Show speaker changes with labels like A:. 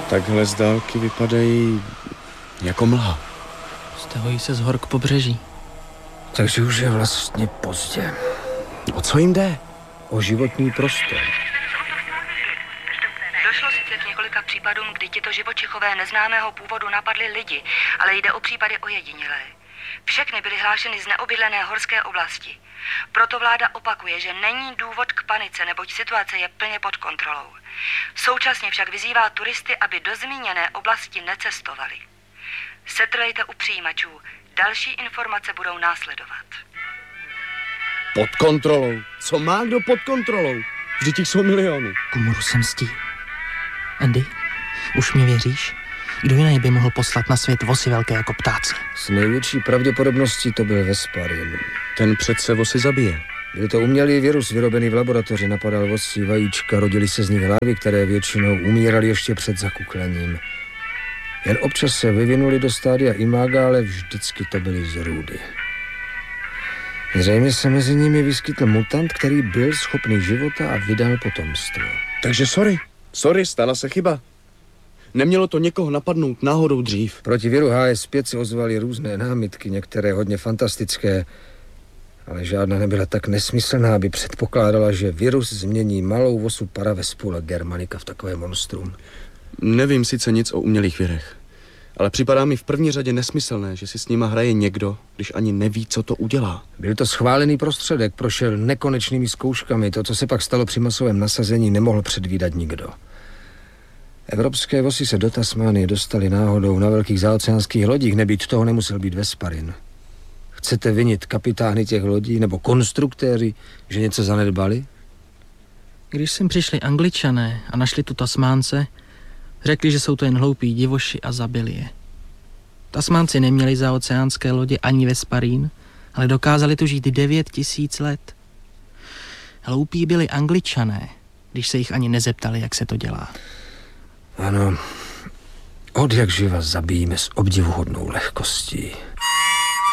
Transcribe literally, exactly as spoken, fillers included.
A: Takhle z dálky vypadají jako mlha.
B: Stahují se z hor k pobřeží.
C: Takže už je vlastně pozdě.
A: O co jim jde?
C: O životní prostor.
D: Došlo sice k několika případům, kdy tito živočichové neznámého původu napadli lidi, ale jde o případy ojedinělé. Všechny byly hlášeny z neobydlené horské oblasti. Proto vláda opakuje, že není důvod k panice, neboť situace je plně pod kontrolou. Současně však vyzývá turisty, aby do zmíněné oblasti necestovali. Setrvejte u přijímačů. Další informace budou následovat.
A: Pod kontrolou? Co má kdo pod kontrolou? Vždyť těch jsou miliony.
B: Komoru se mstí. Andy, už mě věříš? Kdo jiný by mohl poslat na svět vosy velké jako ptáci?
C: S největší pravděpodobností to byl Vesparin.
A: Ten přece vosy zabije.
C: Byl to umělý virus vyrobený v laboratoři, napadal vosí vajíčka, rodily se z nich hlavy, které většinou umíraly ještě před zakuklením. Jen občas se vyvinuli do stádia imaga, ale vždycky to byly zrůdy. Zřejmě se mezi nimi vyskytl mutant, který byl schopný života a vydal potomstvo.
A: Takže sorry. Sorry, stala se chyba. Nemělo to někoho napadnout náhodou dřív.
C: Proti viru H S pět se ozvaly různé námitky, některé hodně fantastické, ale žádná nebyla tak nesmyslná, aby předpokládala, že virus změní malou vosu Paravespula germanica v takové monstrum.
A: Nevím sice nic o umělých virech, ale připadá mi v první řadě nesmyslné, že si s nima hraje někdo, když ani neví, co to udělá.
C: Byl to schválený prostředek, prošel nekonečnými zkouškami. To, co se pak stalo při masovém nasazení, nemohl předvídat nikdo. Evropské vosy se do Tasmánie dostali náhodou na velkých zaoceánských lodích, nebýt toho nemusel být Vesparin. Chcete vinit kapitány těch lodí nebo konstruktéři, že něco zanedbali?
B: Když sem přišli Angličané a našli tu Tasmánce, řekli, že jsou to jen hloupí divoši a zabili je. Tasmánci neměli zaoceánské lodě ani Vesparín, ale dokázali tu žít devět tisíc let. Hloupí byli Angličané, když se jich ani nezeptali, jak se to dělá.
C: Ano, od jak živa zabijíme s obdivuhodnou lehkostí.